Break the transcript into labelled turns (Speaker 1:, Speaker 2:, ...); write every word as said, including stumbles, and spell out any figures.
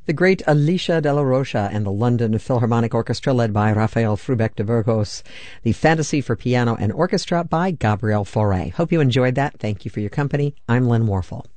Speaker 1: The great Alicia de la Rocha and the London Philharmonic Orchestra led by Rafael Frubeck de Burgos. The Fantasy for Piano and Orchestra by Gabriel Fauré. Hope you enjoyed that. Thank you for your company. I'm Len Warfel.